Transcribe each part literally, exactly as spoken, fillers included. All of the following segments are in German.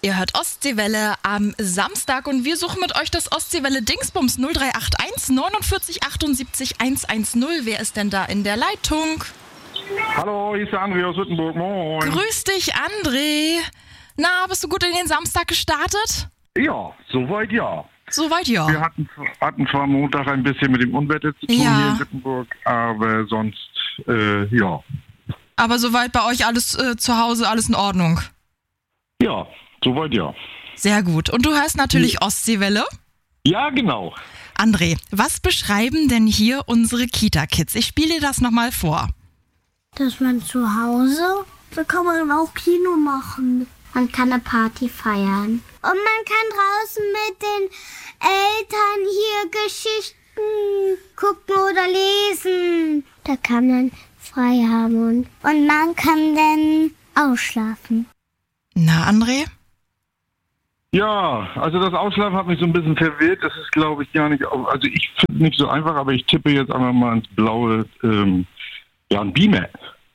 Ihr hört Ostseewelle am Samstag und wir suchen mit euch das Ostseewelle Dingsbums null drei acht eins neunundvierzig achtundsiebzig hundertzehn. Wer ist denn da in der Leitung? Hallo, hier ist der André aus Wittenburg. Moin. Grüß dich, André. Na, bist du gut in den Samstag gestartet? Ja, soweit ja. Soweit ja. Wir hatten, hatten zwar Montag ein bisschen mit dem Unwetter zu tun Ja. hier in Wittenburg, aber sonst, äh, ja. Aber soweit bei euch alles äh, zu Hause, alles in Ordnung? Ja, soweit ja. Sehr gut. Und du hörst natürlich Ostseewelle? Ja, genau. André, was beschreiben denn hier unsere Kita-Kids? Ich spiele dir das nochmal vor. Dass man zu Hause, da kann man auch Kino machen. Man kann eine Party feiern. Und man kann draußen mit den Eltern hier Geschichten gucken oder lesen. Da kann man frei haben und, und man kann dann ausschlafen. Na, André? Ja, also das Ausschlafen hat mich so ein bisschen verwirrt. Das ist, glaube ich, gar nicht, au- also ich finde es nicht so einfach, aber ich tippe jetzt einfach mal ins blaue, ähm, ja, ein Beamer.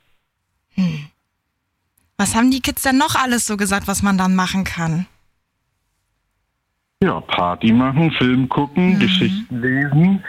Was haben die Kids denn noch alles so gesagt, was man dann machen kann? Ja, Party machen, Film gucken, Geschichten lesen.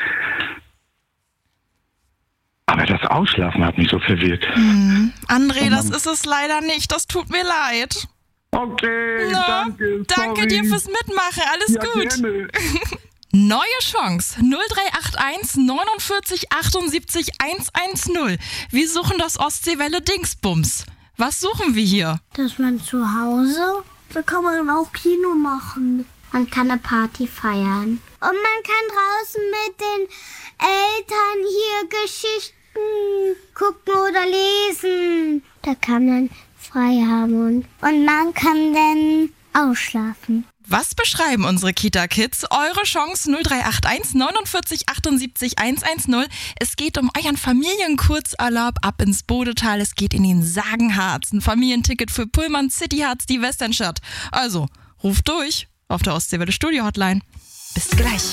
Aber das Ausschlafen hat mich so verwirrt. André, das ist es leider nicht. Das tut mir leid. Okay, Na, danke. danke sorry. dir fürs Mitmachen. Alles Ja, gut. gerne. Neue Chance. null drei acht eins neunundvierzig achtundsiebzig hundertzehn. Wir suchen das Ostseewelle Dingsbums. Was suchen wir hier? Dass man zu Hause, da kann man auch Kino machen. Man kann eine Party feiern. Und man kann draußen mit den Eltern hier Geschichten gucken oder lesen. Da kann man frei haben und, und man kann dann ausschlafen. Was beschreiben unsere Kita-Kids? Eure Chance null drei acht eins neunundvierzig achtundsiebzig hundertzehn. Es geht um euren Familienkurzurlaub ab ins Bodetal. Es geht in den Sagenharz. Ein Familienticket für Pullman City Harz, die Westernstadt. Also, ruft durch auf der Ostseewelle Studio Hotline. Bis gleich.